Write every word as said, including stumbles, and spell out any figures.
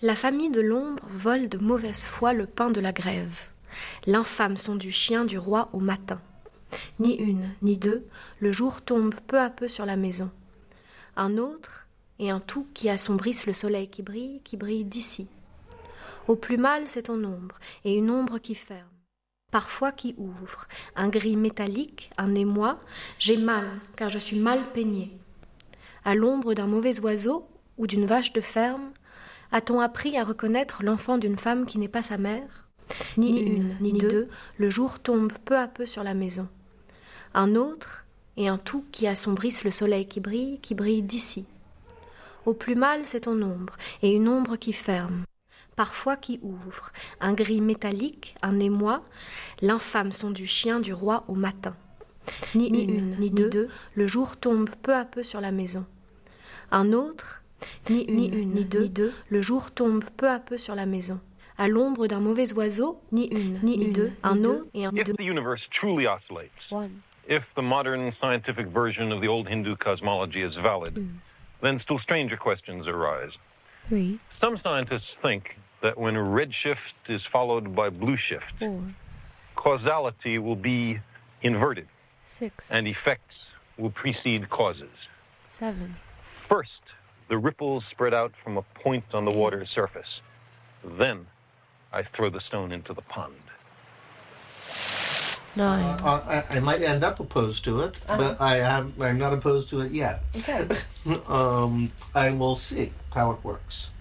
La famille de l'ombre vole de mauvaise foi le pain de la grève. L'infâme son du chien du roi au matin. Ni une, ni deux, le jour tombe peu à peu sur la maison. Un autre, et un tout qui assombrissent le soleil qui brille, qui brille d'ici. Au plus mal, c'est ton ombre, et une ombre qui ferme. Parfois qui ouvre, un gris métallique, un émoi, j'ai mal, car je suis mal peignée. À l'ombre d'un mauvais oiseau ou d'une vache de ferme, a-t-on appris à reconnaître l'enfant d'une femme qui n'est pas sa mère ? Ni, ni une, ni deux, deux, le jour tombe peu à peu sur la maison. Un autre, et un tout qui assombrissent le soleil qui brille, qui brille d'ici. Au plus mal, c'est ton ombre, et une ombre qui ferme. Parfois qui ouvre, un gris métallique, un émoi, l'infâme son du chien du roi au matin. Ni, ni une, ni deux, deux, le jour tombe peu à peu sur la maison. Un autre, ni une, ni, une, ni, deux, ni deux, le jour tombe peu à peu sur la maison. À l'ombre d'un mauvais oiseau, ni une, ni, ni une, deux, un ni autre, et un If deux. the universe truly oscillates, One. if the modern scientific version of the old Hindu cosmology is valid, Mm. then still stranger questions arise. Three. Some scientists think that when redshift is followed by blue shift, Four. causality will be inverted Six. and effects will precede causes. Seven. First, the ripples spread out from a point on the water's surface. Then, I throw the stone into the pond. Nine. Uh, I, I might end up opposed to it, Uh-huh. but I am, I'm not opposed to it yet. Okay. um, I will see how it works.